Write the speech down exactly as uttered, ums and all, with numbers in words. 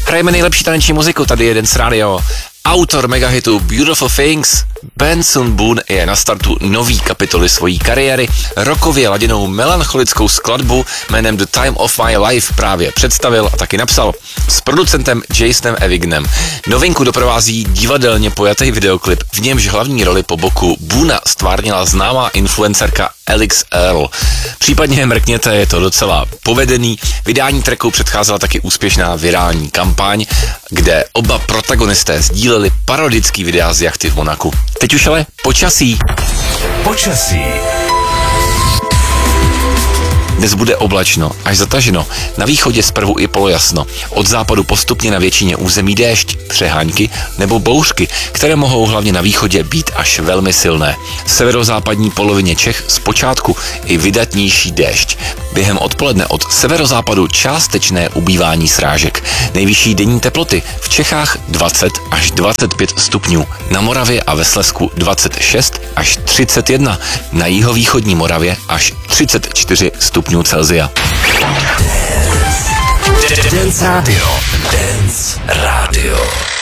Hrajeme nejlepší taneční muziku, tady je Dance Radio. Autor megahitu Beautiful Things, Benson Boone, je na startu nový kapitoly svojí kariéry. Rokově laděnou melancholickou skladbu jménem The Time of My Life právě představil a taky napsal s producentem Jasonem Evignem. Novinku doprovází divadelně pojatý videoklip, v němž hlavní roli po boku Boona stvárnila známá influencerka Alix Earle. Případně mrkněte, je to docela povedený. Vydání tracku předcházela taky úspěšná virální kampaň, kde oba protagonisté sdíleli parodický videa z jachty v Monaku. Teď už ale počasí. Počasí. Dnes bude oblačno, až zataženo. Na východě zprvu i polojasno. Od západu postupně na většině území déšť, přehánky nebo bouřky, které mohou hlavně na východě být až velmi silné. V severozápadní polovině Čech zpočátku i vydatnější déšť. Během odpoledne od severozápadu částečné ubývání srážek. Nejvyšší denní teploty v Čechách dvacet až dvacet pět stupňů. Na Moravě a ve Slezsku dvacet šest až třicet jedna. Na jihovýchodní Moravě až třicet čtyři stupňů Celsia. Dance Radio. Dance Radio.